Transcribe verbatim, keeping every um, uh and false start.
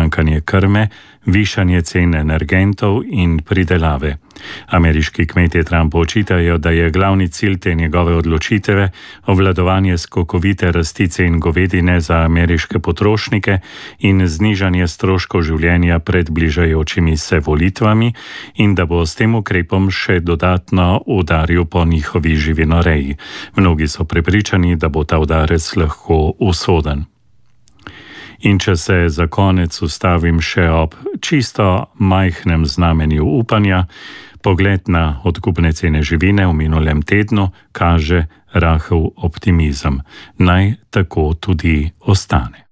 pomankanje krme, višanje cen energentov in pridelave. Ameriški kmetje Trumpu očitajo, da je glavni cilj te njegove odločitve obvladovanje skokovite rasti cen govedine za ameriške potrošnike in znižanje stroškov življenja pred bližajočimi se volitvami in da bo s tem ukrepom še dodatno udaril po njihovi živinoreji. Mnogi so prepričani, da bo ta udarec lahko usoden. In če se za konec ustavim še ob čisto majhnem znamenju upanja, pogled na odkupne cene živine v minulem tednu kaže rahel optimizem. Naj tako tudi ostane.